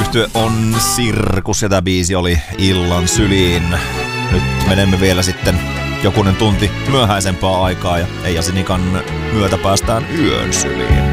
Yhtye on Sirkus ja tää biisi oli Illan syliin. Nyt menemme vielä sitten jokunen tunti myöhäisempää aikaa ja Eija Sinikan myötä päästään Yön syliin.